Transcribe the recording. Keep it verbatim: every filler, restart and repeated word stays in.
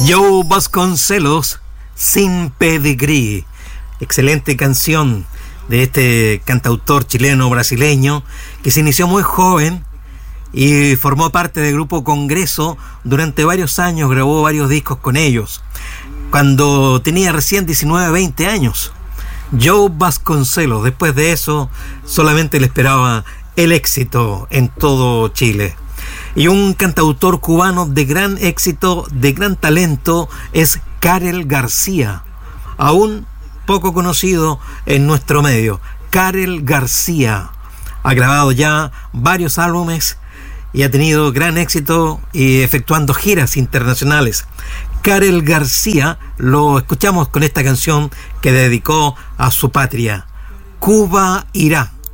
Joe Vasconcelos, Sin Pedigrí. Excelente canción de este cantautor chileno-brasileño que se inició muy joven y formó parte del grupo Congreso durante varios años, grabó varios discos con ellos, cuando tenía recién diecinueve, veinte años. Joe Vasconcelos, después de eso, solamente le esperaba el éxito en todo Chile. Y un cantautor cubano de gran éxito, de gran talento, es Karel García, aún poco conocido en nuestro medio. Karel García ha grabado ya varios álbumes y ha tenido gran éxito y efectuando giras internacionales. Karel García lo escuchamos con esta canción que dedicó a su patria, Cuba irá.